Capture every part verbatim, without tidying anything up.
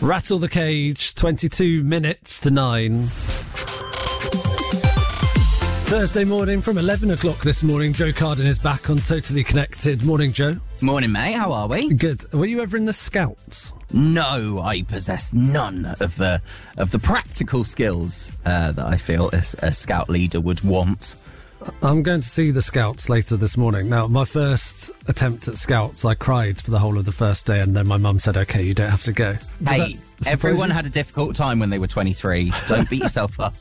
Rattle the cage, twenty-two minutes to nine. Thursday morning from eleven o'clock this morning, Joe Carden is back on Totally Connected. Morning, Joe. Morning, mate. How are we? Good. Were you ever in the Scouts? No, I possess none of the of the practical skills uh, that I feel a, a scout leader would want. I'm going to see the Scouts later this morning. Now, my first attempt at Scouts, I cried for the whole of the first day, and then my mum said, OK, you don't have to go. Does hey, everyone you? had a difficult time when they were twenty-three. Don't beat yourself up.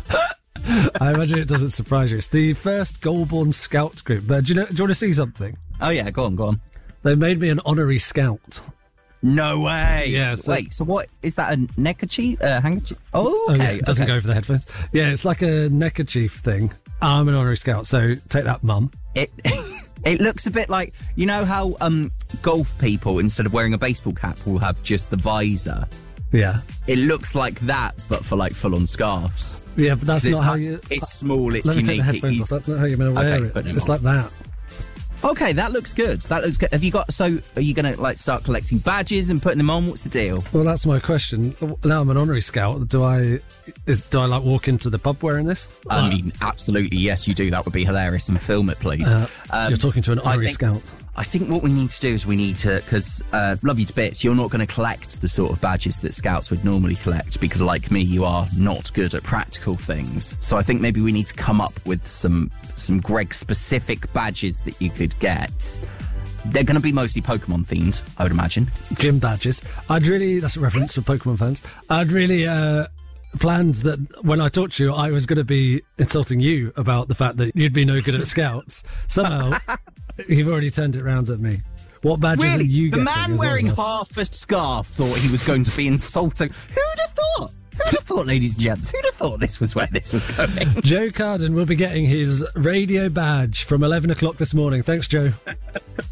I imagine it doesn't surprise you. It's the first Goulburn Scout group. But do you know, do you want to see something? Oh, yeah, go on, go on. They made me an honorary scout. No way. Yeah, so Wait, so what, is that a neckerchief? Uh, handkerchief? Oh, okay. Oh, yeah, it doesn't okay. go over the headphones. Yeah, it's like a neckerchief thing. I'm an honorary scout, so take that, mum. It it looks a bit like, you know how um, golf people, instead of wearing a baseball cap, will have just the visor? Yeah. It looks like that, but for like full-on scarves. Yeah, but that's not how like, you... It's small, it's Let me unique. take the headphones off. That's not how you're going to wear okay, it. It's, it's like that. Okay, that looks good. That looks good. Have you got... So, are you going to like start collecting badges and putting them on? What's the deal? Well, that's my question. Now I'm an honorary scout. Do I... Is, do I like walk into the pub wearing this? I mean, absolutely, yes, you do. That would be hilarious. And film it, please. Uh, um, you're talking to an honorary think, scout. I think what we need to do is we need to, because uh, love you to bits, you're not going to collect the sort of badges that scouts would normally collect because, like me, you are not good at practical things. So I think maybe we need to come up with some some Greg-specific badges that you could get. They're going to be mostly Pokemon themed, I would imagine. Gym badges. I'd really... That's a reference for Pokemon fans. I'd really... Uh, planned that when I talked to you, I was going to be insulting you about the fact that you'd be no good at scouts. Somehow, you've already turned it round at me. What badges really? are you the getting? The man well? wearing half a scarf thought he was going to be insulting. Who'd have thought? Who'd have thought, ladies and gents? Who'd have thought this was where this was going? Joe Carden will be getting his radio badge from eleven o'clock this morning. Thanks, Joe.